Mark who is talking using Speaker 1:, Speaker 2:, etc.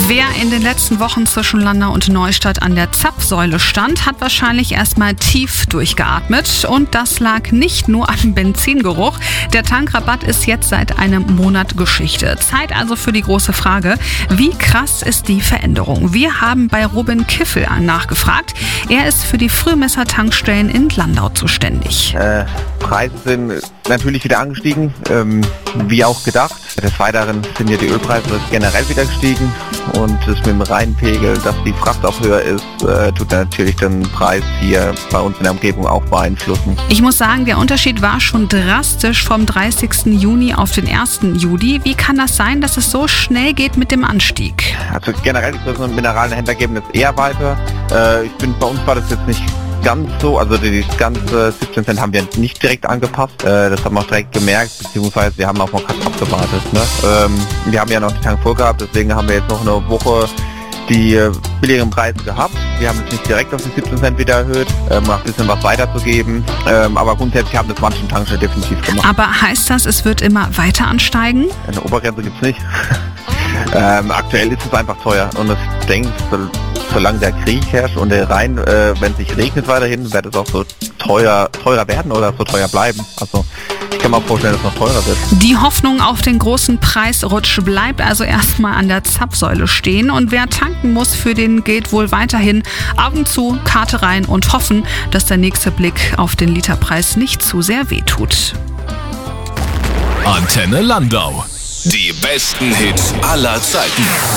Speaker 1: Wer in den letzten Wochen zwischen Landau und Neustadt an der Zapfsäule stand, hat wahrscheinlich erstmal tief durchgeatmet. Und das lag nicht nur am Benzingeruch. Der Tankrabatt ist jetzt seit einem Monat Geschichte. Zeit also für die große Frage, wie krass ist die Veränderung? Wir haben bei Robin Kiffel nachgefragt. Er ist für die Frühmesser-Tankstellen in Landau zuständig.
Speaker 2: Preise sind natürlich wieder angestiegen, wie auch gedacht. Des Weiteren sind ja die Ölpreise generell wieder gestiegen und das mit dem Rheinpegel, dass die Fracht auch höher ist, tut natürlich den Preis hier bei uns in der Umgebung auch beeinflussen.
Speaker 1: Ich muss sagen, der Unterschied war schon drastisch vom 30. Juni auf den 1. Juli. Wie kann das sein, dass es so schnell geht mit dem Anstieg?
Speaker 2: Also generell die größeren Mineralhändler geben es eher weiter. Bei uns war das jetzt nicht ganz so, also die ganze 17 Cent haben wir nicht direkt angepasst, das haben wir auch direkt gemerkt, beziehungsweise wir haben auch mal kurz abgewartet. Ne? Wir haben ja noch die Tank voll gehabt, deswegen haben wir jetzt noch eine Woche die billigeren Preise gehabt. Wir haben es nicht direkt auf die 17 Cent wieder erhöht, um ein bisschen was weiterzugeben, aber grundsätzlich haben das manche Tankstellen definitiv gemacht.
Speaker 1: Aber heißt das, es wird immer weiter ansteigen?
Speaker 2: Eine Obergrenze gibt es nicht. Aktuell ist es einfach teuer und ich denke, solange der Krieg herrscht und der Rhein, wenn es nicht regnet weiterhin, wird es auch so teurer werden oder so teuer bleiben. Also ich kann mir auch vorstellen, dass es noch teurer wird.
Speaker 1: Die Hoffnung auf den großen Preisrutsch bleibt also erstmal an der Zapfsäule stehen. Und wer tanken muss, für den gilt wohl weiterhin Augen zu, Karte rein und hoffen, dass der nächste Blick auf den Literpreis nicht zu sehr wehtut.
Speaker 3: Antenne Landau. Die besten Hits aller Zeiten.